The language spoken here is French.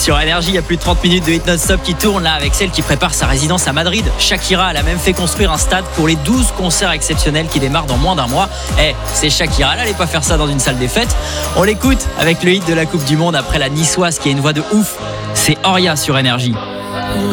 Sur Énergie, il y a plus de 30 minutes de hit non-stop qui tourne là avec celle qui prépare sa résidence à Madrid. Shakira, elle a même fait construire un stade pour les 12 concerts exceptionnels qui démarrent dans moins d'un mois. C'est Shakira, elle allait pas faire ça dans une salle des fêtes. On l'écoute avec le hit de la Coupe du Monde après la niçoise qui a une voix de ouf. C'est Oria sur Énergie.